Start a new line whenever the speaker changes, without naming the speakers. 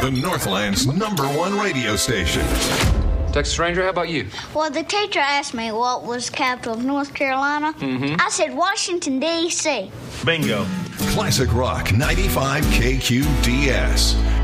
The Northland's #1 radio station.
Texas Ranger, how about you?
Well, the teacher asked me what was the capital of North Carolina. I said Washington, D.C.
Bingo.
Classic Rock 95 KQDS.